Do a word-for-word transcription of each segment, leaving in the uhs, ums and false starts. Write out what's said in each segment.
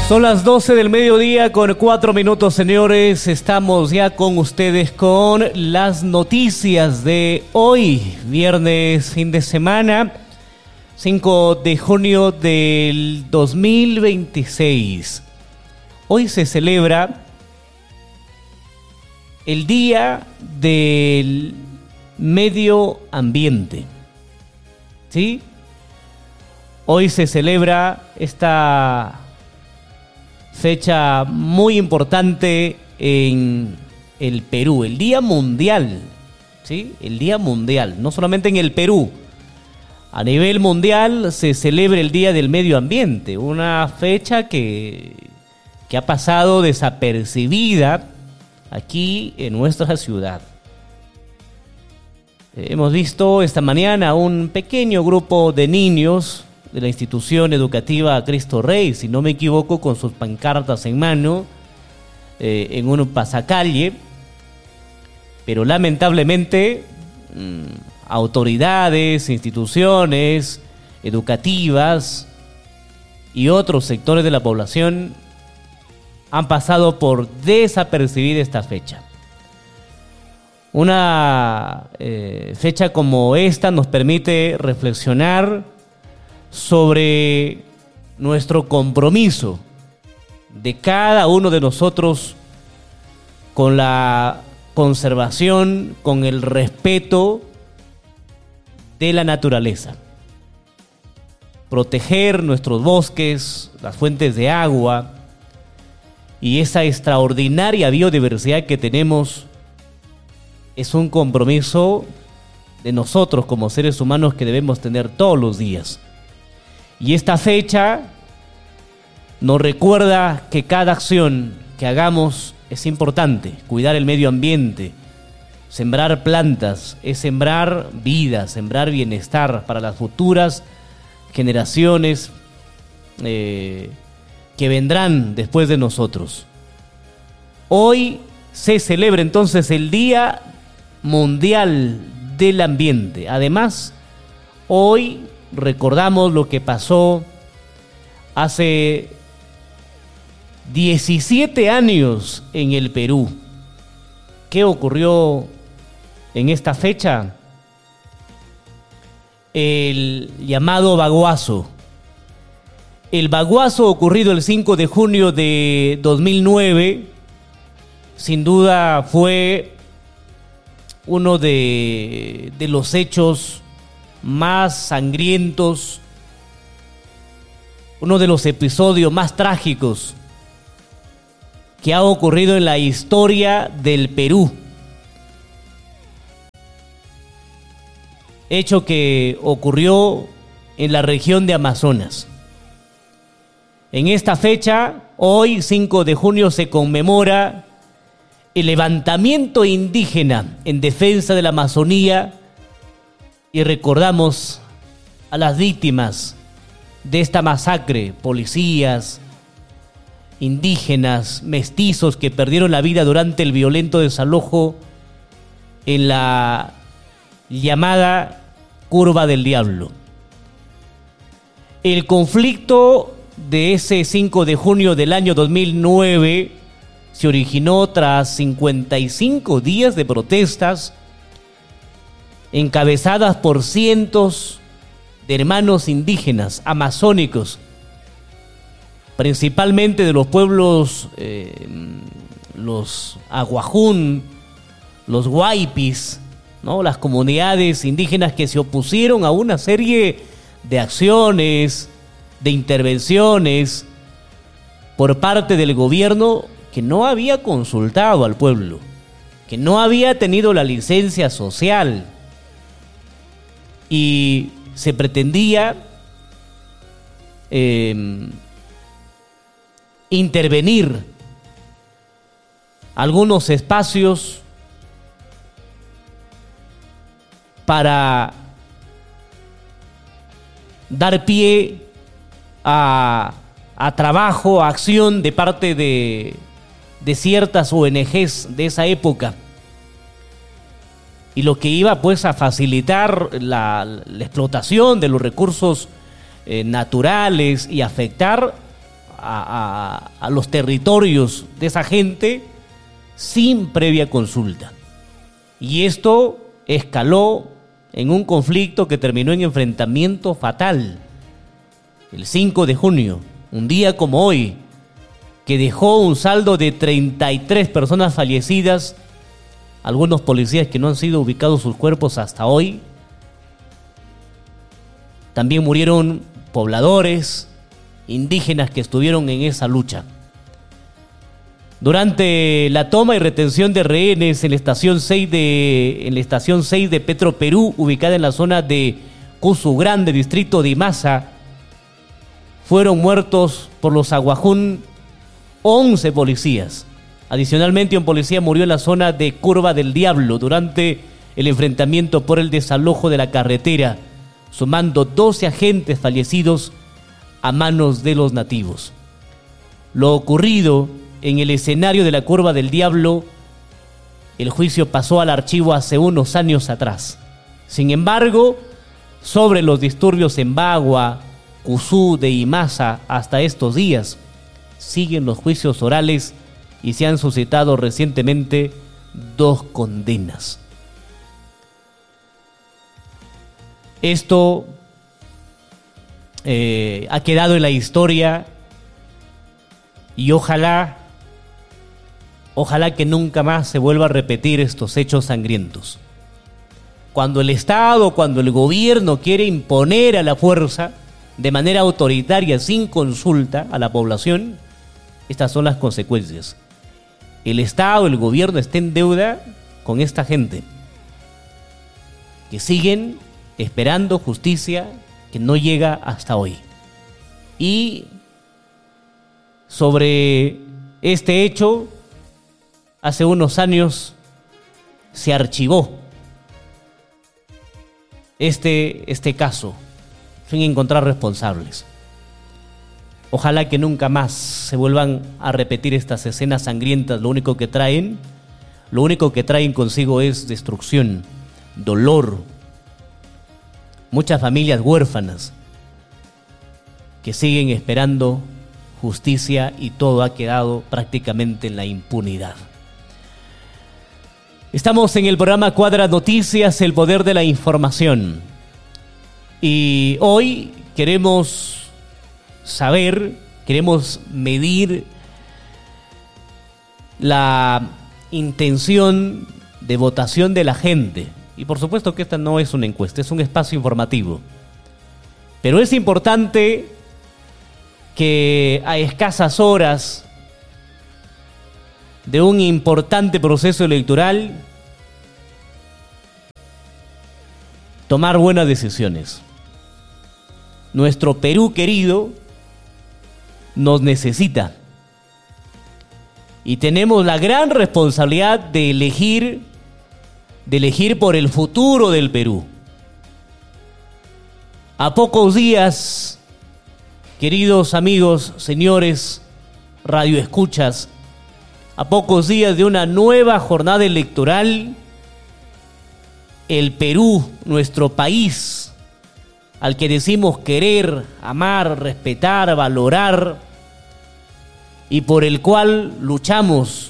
Son las doce del mediodía con cuatro minutos, señores. Estamos ya con ustedes con las noticias de hoy, viernes, fin de semana, cinco de junio del dos mil veintiséis. Hoy se celebra el Día del Medio Ambiente. ¿Sí? Hoy se celebra esta fecha muy importante en el Perú, el Día Mundial, ¿sí? El Día Mundial, no solamente en el Perú, a nivel mundial se celebra el Día del Medio Ambiente, una fecha que, que ha pasado desapercibida aquí en nuestra ciudad. Hemos visto esta mañana un pequeño grupo de niños de la institución educativa Cristo Rey, si no me equivoco, con sus pancartas en mano, eh, en un pasacalle, pero lamentablemente mmm, autoridades, instituciones educativas y otros sectores de la población han pasado por desapercibir esta fecha. Una eh, fecha como esta nos permite reflexionar sobre nuestro compromiso de cada uno de nosotros con la conservación, con el respeto de la naturaleza. Proteger nuestros bosques, las fuentes de agua y esa extraordinaria biodiversidad que tenemos es un compromiso de nosotros como seres humanos que debemos tener todos los días. Y esta fecha nos recuerda que cada acción que hagamos es importante. Cuidar el medio ambiente, sembrar plantas, es sembrar vida, sembrar bienestar para las futuras generaciones eh, que vendrán después de nosotros. Hoy se celebra entonces el Día Mundial del Ambiente. Además, hoy recordamos lo que pasó hace diecisiete años en el Perú. ¿Qué ocurrió en esta fecha? El llamado baguazo. El baguazo ocurrido el cinco de junio de dos mil nueve, sin duda fue uno de, de los hechos más sangrientos, uno de los episodios más trágicos que ha ocurrido en la historia del Perú. Hecho que ocurrió en la región de Amazonas. En esta fecha, hoy cinco de junio, se conmemora el levantamiento indígena en defensa de la Amazonía y recordamos a las víctimas de esta masacre, policías, indígenas, mestizos que perdieron la vida durante el violento desalojo en la llamada Curva del Diablo. El conflicto de ese cinco de junio del año dos mil nueve se originó tras cincuenta y cinco días de protestas encabezadas por cientos de hermanos indígenas amazónicos, principalmente de los pueblos, eh, los aguajún, los huaypis, ¿no? Las comunidades indígenas que se opusieron a una serie de acciones, de intervenciones por parte del gobierno que no había consultado al pueblo, que no había tenido la licencia social, y se pretendía eh, intervenir algunos espacios para dar pie a, a trabajo, a acción de parte de, de ciertas O N Ges de esa época. Y lo que iba pues a facilitar la, la explotación de los recursos eh, naturales y afectar a, a, a los territorios de esa gente sin previa consulta. Y esto escaló en un conflicto que terminó en enfrentamiento fatal. El cinco de junio, un día como hoy, que dejó un saldo de treinta y tres personas fallecidas, algunos policías que no han sido ubicados sus cuerpos hasta hoy. También murieron pobladores, indígenas que estuvieron en esa lucha. Durante la toma y retención de rehenes en la estación seis de, en la estación seis de Petroperú, ubicada en la zona de Cusu Grande, distrito de Imasa, fueron muertos por los aguajún once policías. Adicionalmente, un policía murió en la zona de Curva del Diablo durante el enfrentamiento por el desalojo de la carretera, sumando doce agentes fallecidos a manos de los nativos. Lo ocurrido en el escenario de la Curva del Diablo, el juicio pasó al archivo hace unos años atrás. Sin embargo, sobre los disturbios en Bagua, Cusú de Imasa hasta estos días, siguen los juicios orales y se han suscitado recientemente dos condenas. Esto eh, ha quedado en la historia y ojalá, ojalá que nunca más se vuelva a repetir estos hechos sangrientos. Cuando el Estado, cuando el gobierno quiere imponer a la fuerza de manera autoritaria, sin consulta a la población, estas son las consecuencias. El Estado, el gobierno está en deuda con esta gente que siguen esperando justicia que no llega hasta hoy. Y sobre este hecho, hace unos años se archivó este, este caso sin encontrar responsables. Ojalá que nunca más se vuelvan a repetir estas escenas sangrientas. Lo único que traen, lo único que traen consigo es destrucción, dolor, muchas familias huérfanas que siguen esperando justicia y todo ha quedado prácticamente en la impunidad. Estamos en el programa Cuadra Noticias, el poder de la información. Y hoy queremos saber, queremos medir la intención de votación de la gente. Y por supuesto que esta no es una encuesta, es un espacio informativo. Pero es importante que a escasas horas de un importante proceso electoral, tomar buenas decisiones. Nuestro Perú querido nos necesita y tenemos la gran responsabilidad de elegir, de elegir por el futuro del Perú. A pocos días, queridos amigos, señores radioescuchas, a pocos días de una nueva jornada electoral, el Perú, nuestro país, al que decimos querer, amar, respetar, valorar y por el cual luchamos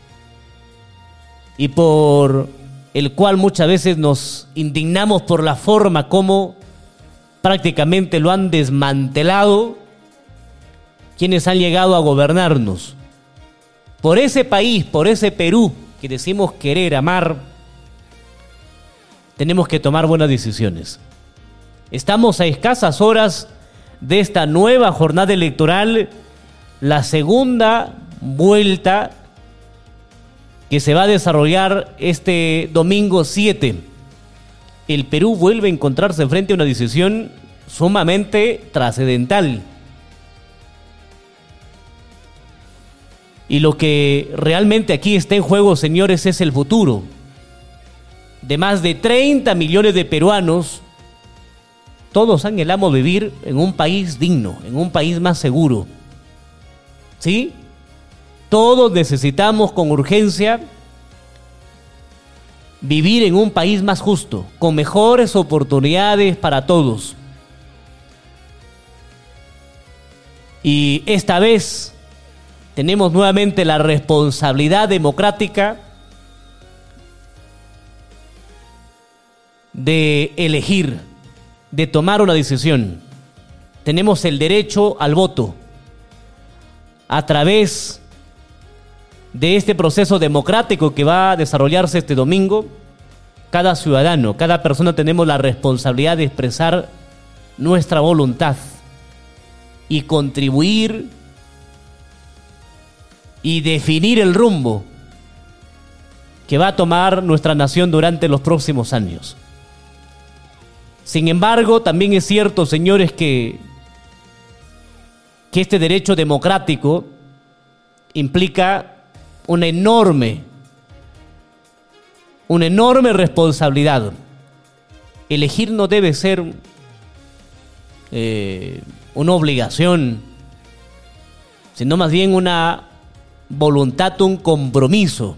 y por el cual muchas veces nos indignamos por la forma como prácticamente lo han desmantelado quienes han llegado a gobernarnos. Por ese país, por ese Perú que decimos querer, amar, tenemos que tomar buenas decisiones. Estamos a escasas horas de esta nueva jornada electoral, la segunda vuelta que se va a desarrollar este domingo siete. El Perú vuelve a encontrarse frente a una decisión sumamente trascendental. Y lo que realmente aquí está en juego, señores, es el futuro de más de treinta millones de peruanos. Todos anhelamos vivir en un país digno, en un país más seguro. ¿Sí? Todos necesitamos con urgencia vivir en un país más justo, con mejores oportunidades para todos. Y esta vez tenemos nuevamente la responsabilidad democrática de elegir, de tomar una decisión. Tenemos el derecho al voto. A través de este proceso democrático que va a desarrollarse este domingo, cada ciudadano, cada persona tenemos la responsabilidad de expresar nuestra voluntad y contribuir y definir el rumbo que va a tomar nuestra nación durante los próximos años. Sin embargo, también es cierto, señores, que, que este derecho democrático implica una enorme, una enorme responsabilidad. Elegir no debe ser eh, una obligación, sino más bien una voluntad, un compromiso.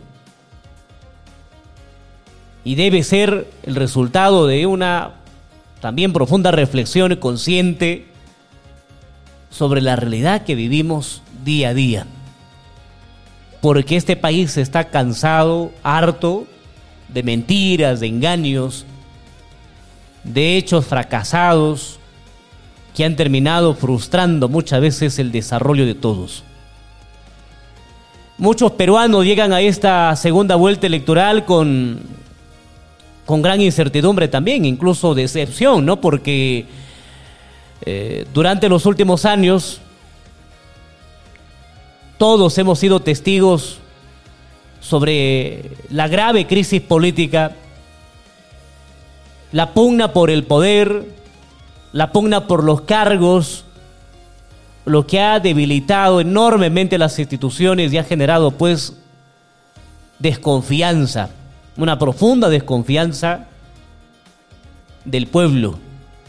Y debe ser el resultado de una también profunda reflexión consciente sobre la realidad que vivimos día a día. Porque este país está cansado, harto de mentiras, de engaños, de hechos fracasados que han terminado frustrando muchas veces el desarrollo de todos. Muchos peruanos llegan a esta segunda vuelta electoral con, con gran incertidumbre también, incluso decepción, ¿no? Porque eh, durante los últimos años todos hemos sido testigos sobre la grave crisis política, la pugna por el poder, la pugna por los cargos, lo que ha debilitado enormemente las instituciones y ha generado pues desconfianza, una profunda desconfianza del pueblo.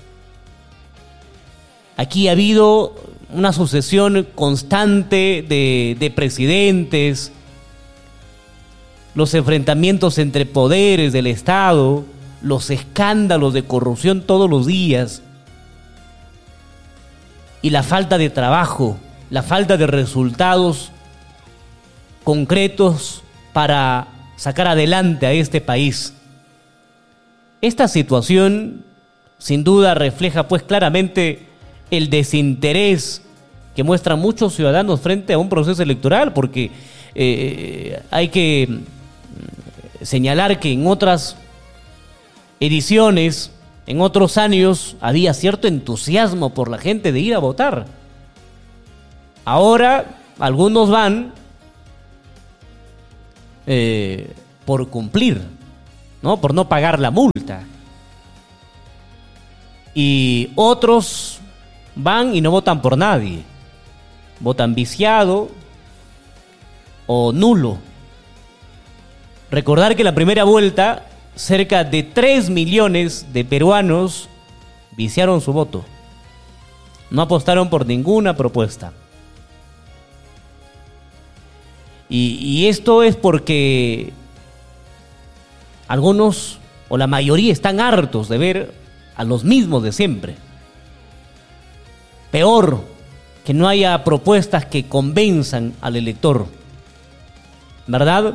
Aquí ha habido una sucesión constante de, de presidentes, los enfrentamientos entre poderes del Estado, los escándalos de corrupción todos los días, y la falta de trabajo, la falta de resultados concretos para sacar adelante a este país. Esta situación sin duda refleja pues claramente el desinterés que muestran muchos ciudadanos frente a un proceso electoral, porque eh, hay que señalar que en otras ediciones, en otros años, había cierto entusiasmo por la gente de ir a votar. Ahora algunos van eh, por cumplir, ¿no? Por no pagar la multa. Y otros van y no votan por nadie. Votan viciado o nulo. Recordar que la primera vuelta, cerca de tres millones de peruanos viciaron su voto. No apostaron por ninguna propuesta. Y, y esto es porque algunos o la mayoría están hartos de ver a los mismos de siempre. Peor, que no haya propuestas que convenzan al elector, ¿verdad?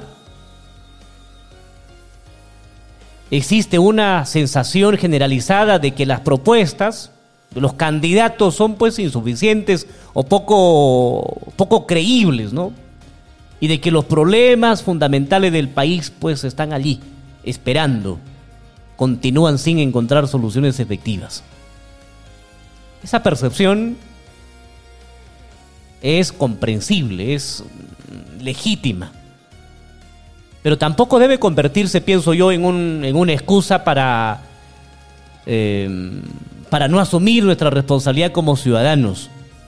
Existe una sensación generalizada de que las propuestas de los candidatos son pues insuficientes o poco, poco creíbles, ¿no? Y de que los problemas fundamentales del país pues están allí, esperando, continúan sin encontrar soluciones efectivas. Esa percepción es comprensible, es legítima. Pero tampoco debe convertirse, pienso yo, en, un, en una excusa para, eh, para no asumir nuestra responsabilidad como ciudadanos.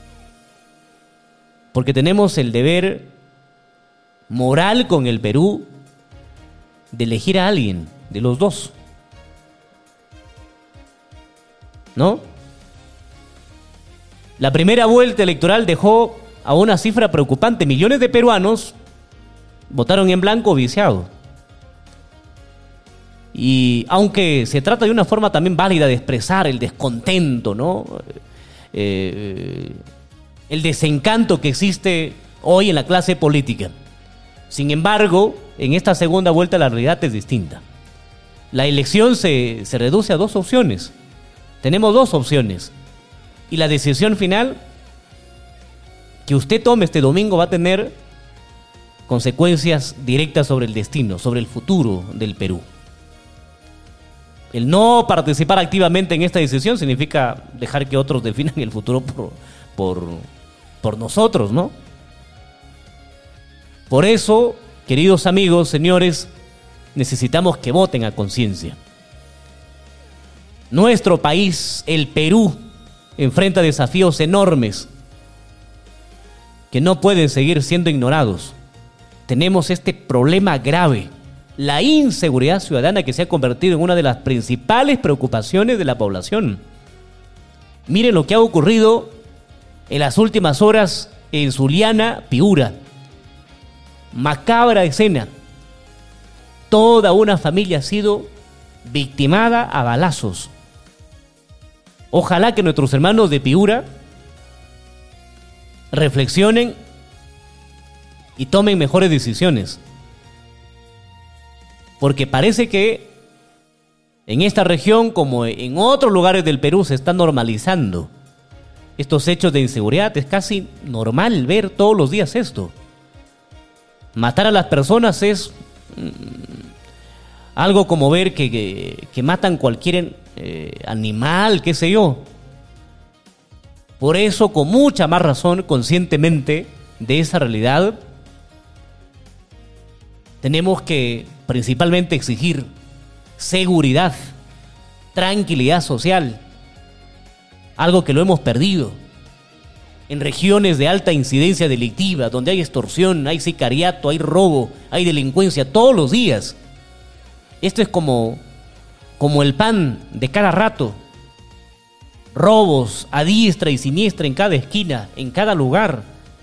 Porque tenemos el deber moral con el Perú de elegir a alguien, de los dos. ¿No? La primera vuelta electoral dejó a una cifra preocupante. Millones de peruanos votaron en blanco o viciado. Y aunque se trata de una forma también válida de expresar el descontento, ¿no? Eh, el desencanto que existe hoy en la clase política. Sin embargo, en esta segunda vuelta la realidad es distinta. La elección se, se reduce a dos opciones. Tenemos dos opciones. Y la decisión final que usted tome este domingo va a tener consecuencias directas sobre el destino, sobre el futuro del Perú. El no participar activamente en esta decisión significa dejar que otros definan el futuro por, por, por nosotros, ¿no? Por eso, queridos amigos, señores, necesitamos que voten a conciencia. Nuestro país, el Perú, enfrenta desafíos enormes que no pueden seguir siendo ignorados. Tenemos este problema grave, la inseguridad ciudadana, que se ha convertido en una de las principales preocupaciones de la población. Miren lo que ha ocurrido en las últimas horas en Sullana, Piura. Macabra escena. Toda una familia ha sido victimada a balazos. Ojalá que nuestros hermanos de Piura reflexionen y tomen mejores decisiones. Porque parece que en esta región, como en otros lugares del Perú, se están normalizando estos hechos de inseguridad. Es casi normal ver todos los días esto. Matar a las personas es mmm, algo como ver que, que, que matan cualquier eh, animal, qué sé yo. Por eso, con mucha más razón, conscientemente de esa realidad, tenemos que principalmente exigir seguridad, tranquilidad social, algo que lo hemos perdido. En regiones de alta incidencia delictiva, donde hay extorsión, hay sicariato, hay robo, hay delincuencia todos los días. Esto es como, como el pan de cada rato. Robos a diestra y siniestra en cada esquina, en cada lugar.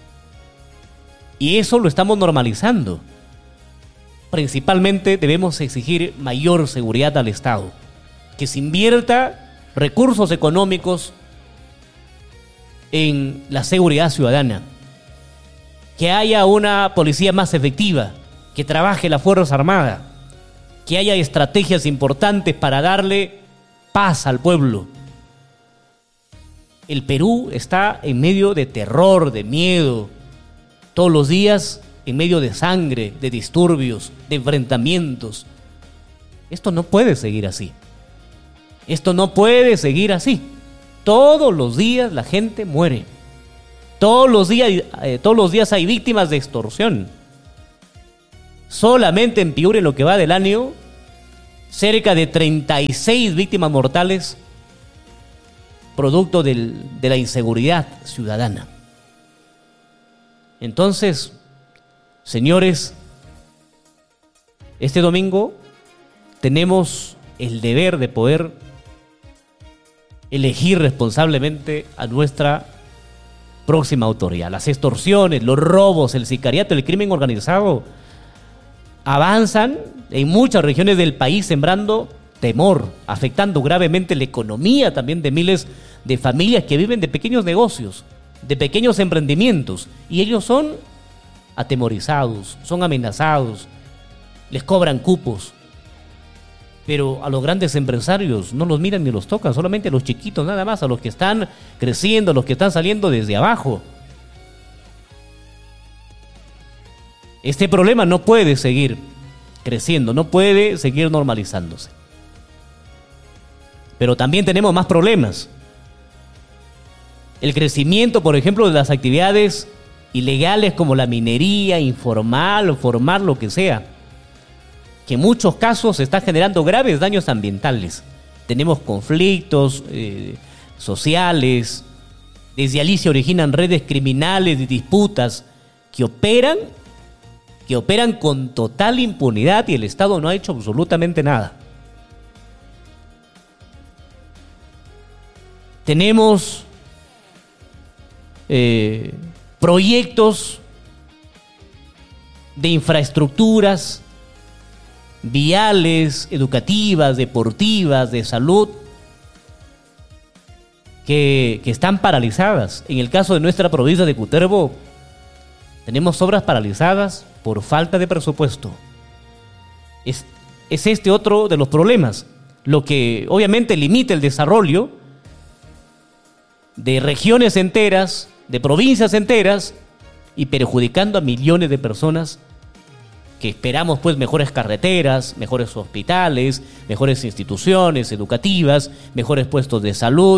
Y eso lo estamos normalizando. Principalmente debemos exigir mayor seguridad al Estado, que se invierta recursos económicos en la seguridad ciudadana, que haya una policía más efectiva, que trabaje la Fuerza Armada, que haya estrategias importantes para darle paz al pueblo. El Perú está en medio de terror, de miedo, todos los días en medio de sangre, de disturbios, de enfrentamientos. Esto no puede seguir así. Esto no puede seguir así. Todos los días la gente muere. Todos los días, eh, todos los días hay víctimas de extorsión. Solamente en Piura, en lo que va del año, cerca de treinta y seis víctimas mortales producto del, de la inseguridad ciudadana. Entonces, señores, este domingo tenemos el deber de poder elegir responsablemente a nuestra próxima autoridad. Las extorsiones, los robos, el sicariato, el crimen organizado avanzan en muchas regiones del país, sembrando temor, afectando gravemente la economía también de miles de familias que viven de pequeños negocios, de pequeños emprendimientos, y ellos son atemorizados, son amenazados, les cobran cupos. Pero a los grandes empresarios no los miran ni los tocan, solamente a los chiquitos nada más, a los que están creciendo, a los que están saliendo desde abajo. Este problema no puede seguir creciendo, no puede seguir normalizándose. Pero también tenemos más problemas. El crecimiento, por ejemplo, de las actividades ilegales como la minería, informal o formal, lo que sea, que en muchos casos está generando graves daños ambientales. Tenemos conflictos eh, sociales, desde allí se originan redes criminales y disputas que operan, que operan con total impunidad y el Estado no ha hecho absolutamente nada. Tenemos eh, proyectos de infraestructuras viales, educativas, deportivas, de salud, que, que están paralizadas. En el caso de nuestra provincia de Cutervo, tenemos obras paralizadas por falta de presupuesto. Es, es este otro de los problemas, lo que obviamente limita el desarrollo de regiones enteras, de provincias enteras, y perjudicando a millones de personas que esperamos pues mejores carreteras, mejores hospitales, mejores instituciones educativas, mejores puestos de salud,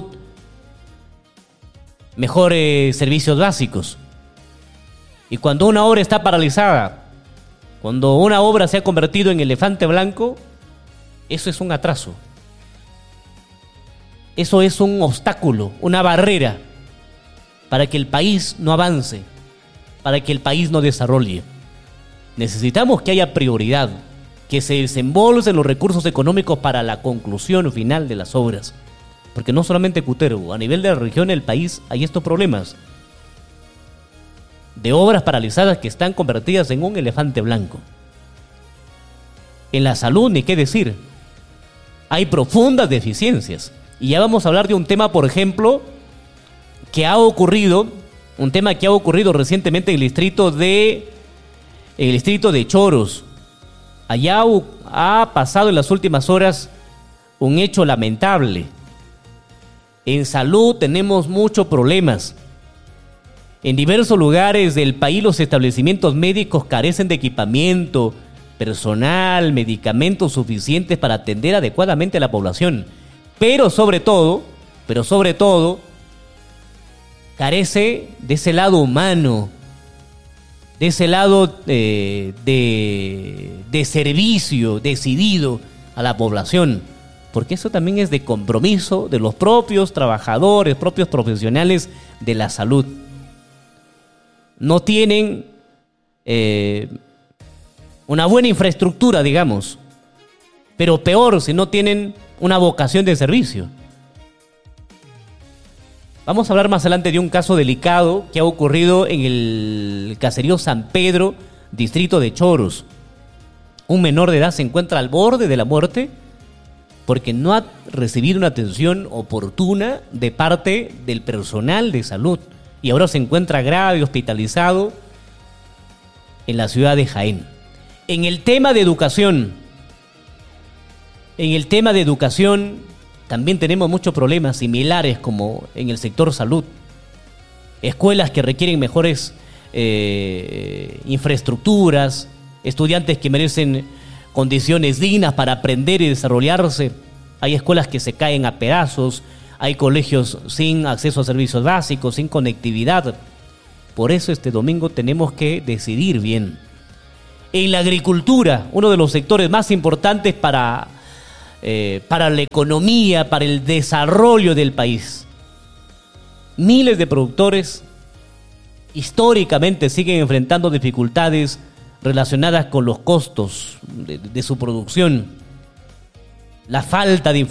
mejores servicios básicos. Y cuando una obra está paralizada, cuando una obra se ha convertido en elefante blanco, eso es un atraso. Eso es un obstáculo, una barrera para que el país no avance, para que el país no desarrolle. Necesitamos que haya prioridad, que se desembolsen los recursos económicos para la conclusión final de las obras. Porque no solamente Cutervo, a nivel de la región del país hay estos problemas de obras paralizadas que están convertidas en un elefante blanco. En la salud, ni qué decir, hay profundas deficiencias. Y ya vamos a hablar de un tema, por ejemplo, que ha ocurrido, un tema que ha ocurrido recientemente en el distrito de, en el distrito de Choros. Allá ha pasado en las últimas horas un hecho lamentable. En salud tenemos muchos problemas. En diversos lugares del país los establecimientos médicos carecen de equipamiento, personal, medicamentos suficientes para atender adecuadamente a la población. Pero sobre todo, pero sobre todo, carece de ese lado humano, de ese lado eh, de, de servicio decidido a la población, porque eso también es de compromiso de los propios trabajadores, propios profesionales de la salud. No tienen eh, una buena infraestructura, digamos, pero peor si no tienen una vocación de servicio. Vamos a hablar más adelante de un caso delicado que ha ocurrido en el caserío San Pedro, distrito de Choros. Un menor de edad se encuentra al borde de la muerte porque no ha recibido una atención oportuna de parte del personal de salud y ahora se encuentra grave, hospitalizado en la ciudad de Jaén. En el tema de educación, en el tema de educación también tenemos muchos problemas similares como en el sector salud. Escuelas que requieren mejores eh, infraestructuras, estudiantes que merecen condiciones dignas para aprender y desarrollarse. Hay escuelas que se caen a pedazos, hay colegios sin acceso a servicios básicos, sin conectividad. Por eso este domingo tenemos que decidir bien. En la agricultura, uno de los sectores más importantes para, eh, para la economía, para el desarrollo del país. Miles de productores históricamente siguen enfrentando dificultades relacionadas con los costos de, de su producción, la falta de